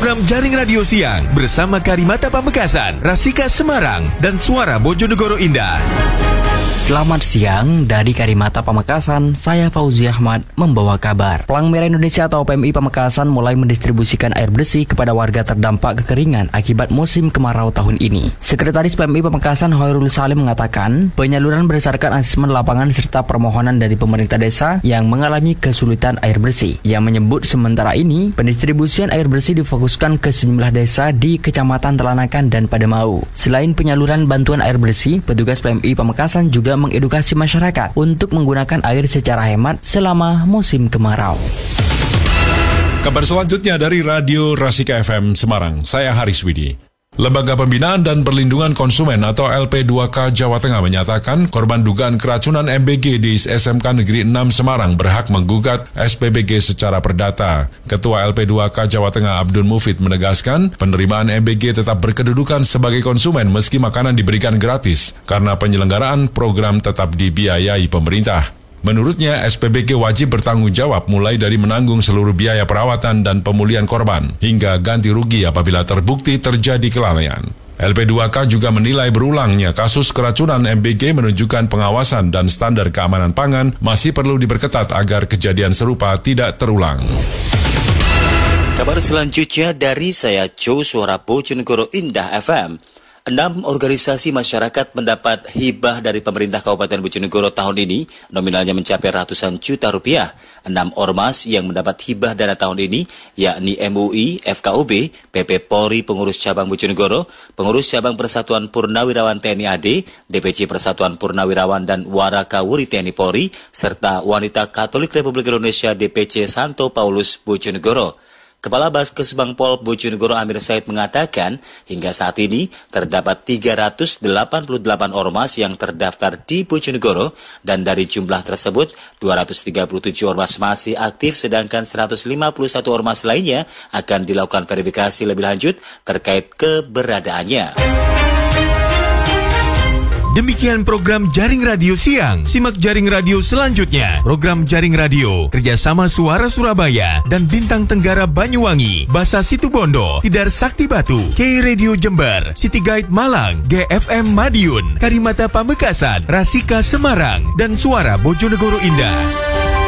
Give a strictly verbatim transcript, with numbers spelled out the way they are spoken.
program Jaring Radio Siang bersama Karimata Pamekasan, Rasika Semarang, dan Suara Bojonegoro Indah. Selamat siang dari Karimata Pamekasan, saya Fauzi Ahmad membawa kabar. Palang Merah Indonesia atau P M I Pamekasan mulai mendistribusikan air bersih kepada warga terdampak kekeringan akibat musim kemarau tahun ini. Sekretaris P M I Pamekasan Hoirul Salim mengatakan, penyaluran berdasarkan asesmen lapangan serta permohonan dari pemerintah desa yang mengalami kesulitan air bersih. Yang menyebut sementara ini, pendistribusian air bersih difokuskan ke sejumlah desa di Kecamatan Telanakan dan Pademau. Selain penyaluran bantuan air bersih, petugas P M I Pamekasan juga mengedukasi masyarakat untuk menggunakan air secara hemat selama musim kemarau. Kabar selanjutnya dari Radio Rasika F M Semarang, saya Haris Widi. Lembaga Pembinaan dan Perlindungan Konsumen atau L P dua K Jawa Tengah menyatakan korban dugaan keracunan M B G di S M K Negeri enam Semarang berhak menggugat S P B G secara perdata. Ketua L P dua K Jawa Tengah Abdul Mufid menegaskan penerimaan M B G tetap berkedudukan sebagai konsumen meski makanan diberikan gratis karena penyelenggaraan program tetap dibiayai pemerintah. Menurutnya, S P B G wajib bertanggung jawab mulai dari menanggung seluruh biaya perawatan dan pemulihan korban, hingga ganti rugi apabila terbukti terjadi kelalaian. L P dua K juga menilai berulangnya kasus keracunan M B G menunjukkan pengawasan dan standar keamanan pangan masih perlu diperketat agar kejadian serupa tidak terulang. Kabar selanjutnya dari saya Jo Suara Bojonegoro Indah F M. Enam organisasi masyarakat mendapat hibah dari pemerintah Kabupaten Bojonegoro tahun ini, nominalnya mencapai ratusan juta rupiah. Enam ormas yang mendapat hibah dana tahun ini, yakni M U I, F K U B, P P Polri Pengurus Cabang Bojonegoro, Pengurus Cabang Persatuan Purnawirawan T N I A D, D P C Persatuan Purnawirawan dan Warakawuri T N I Polri, serta Wanita Katolik Republik Indonesia D P C Santo Paulus Bojonegoro. Kepala Baskes Bangpol Bojonegoro Amir Said mengatakan, hingga saat ini terdapat tiga ratus delapan puluh delapan ormas yang terdaftar di Bojonegoro, dan dari jumlah tersebut dua ratus tiga puluh tujuh ormas masih aktif, sedangkan seratus lima puluh satu ormas lainnya akan dilakukan verifikasi lebih lanjut terkait keberadaannya. Demikian program Jaring Radio Siang. Simak Jaring Radio selanjutnya. Program Jaring Radio kerjasama Suara Surabaya dan Bintang Tenggara Banyuwangi, Basa Situbondo, Tidar Sakti Batu, K Radio Jember, City Guide Malang, G F M Madiun, Karimata Pamekasan, Rasika Semarang, dan Suara Bojonegoro Indah.